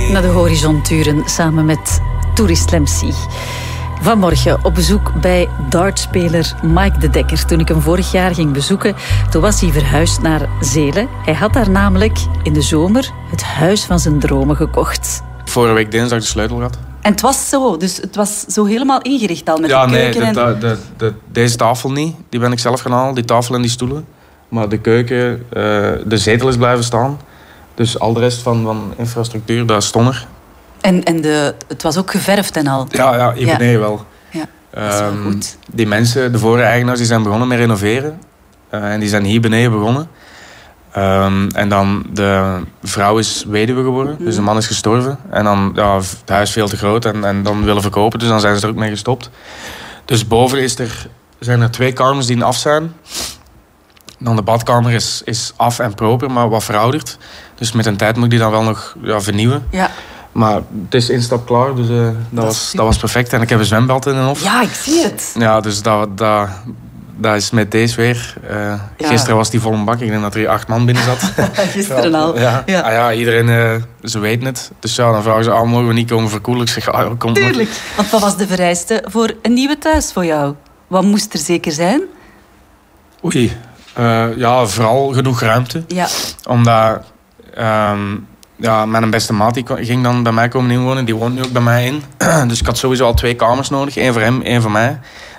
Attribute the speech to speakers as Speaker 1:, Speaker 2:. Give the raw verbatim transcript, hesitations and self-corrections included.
Speaker 1: naar de horizon turen samen met Tourist Lemcy. Vanmorgen op bezoek bij dartspeler Mike de Dekker. Toen ik hem vorig jaar ging bezoeken, toen was hij verhuisd naar Zelen. Hij had daar namelijk in de zomer het huis van zijn dromen gekocht.
Speaker 2: Vorige week dinsdag de sleutel gehad.
Speaker 3: En het was zo, dus het was zo helemaal ingericht al met
Speaker 2: ja,
Speaker 3: de keuken.
Speaker 2: Nee, de,
Speaker 3: en...
Speaker 2: de, de, de, deze tafel niet. Die ben ik zelf gaan halen, die tafel en die stoelen. Maar de keuken, uh, de zetel is blijven staan. Dus al de rest van, van infrastructuur, dat stond er.
Speaker 3: En, en de, het was ook geverfd en al.
Speaker 2: Ja, ja hier
Speaker 3: ja.
Speaker 2: beneden wel.
Speaker 3: Ja, dat is wel
Speaker 2: um,
Speaker 3: goed.
Speaker 2: Die mensen, de vorige eigenaars, die zijn begonnen met renoveren. Uh, en die zijn hier beneden begonnen. Um, en dan de vrouw is weduwe geworden, mm. dus de man is gestorven. En dan, ja, het huis veel te groot en, en dan willen verkopen, dus dan zijn ze er ook mee gestopt. Dus boven is er, zijn er twee kamers die af zijn. Dan de badkamer is, is af en proper, maar wat verouderd. Dus met een tijd moet ik die dan wel nog ja, vernieuwen.
Speaker 3: Ja.
Speaker 2: Maar het is instap klaar, dus uh, dat, dat, was, dat was perfect. En ik heb een zwembad in een hof.
Speaker 3: Ja, ik zie het.
Speaker 2: Ja, dus dat, dat, dat is met deze weer. Uh, ja. Gisteren was die vol een bak. Ik denk dat er hier acht man binnen zat.
Speaker 3: Gisteren
Speaker 2: ja,
Speaker 3: al.
Speaker 2: Ja,
Speaker 3: ja.
Speaker 2: Ah, ja iedereen, uh, ze weten het. Dus ja, dan vragen ze, ah, mogen we niet komen verkoelen? Ik zeg, ah, kom maar.
Speaker 3: Tuurlijk. Want wat was de vereiste voor een nieuwe thuis voor jou? Wat moest er zeker zijn?
Speaker 2: Oei. Uh, ja, vooral genoeg ruimte.
Speaker 3: Ja.
Speaker 2: Omdat um, ja, mijn beste maat die ging dan bij mij komen inwonen. Die woont nu ook bij mij in. Dus ik had sowieso al twee kamers nodig. Eén voor hem, één voor mij.